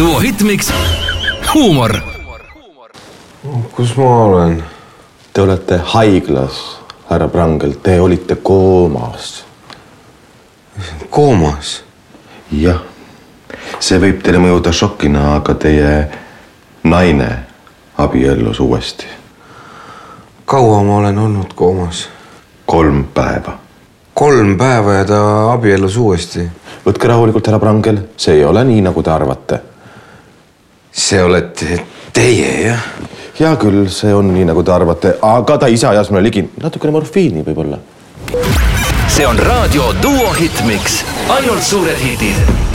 Duo Hitmix huumor. Kus ma olen? Te olete haiglas, härra Prangel. Te olite koomas. Koomas? Jah. See võib teile mõjuda šokina, aga teie naine abiellus uuesti. Kaua ma olen olnud koomas? 3 päeva. 3 päeva ja ta abiellus uuesti? Võtke rahulikult, härra Prangel. See ei ole nii, nagu te arvate. See olete teie, jah? Hea küll, see on nii, nagu te arvate. Aga ta ise ajas mulle ligi natukene morfiini võib-olla. See on raadio Duo Hitmix. Ainult suured hitid.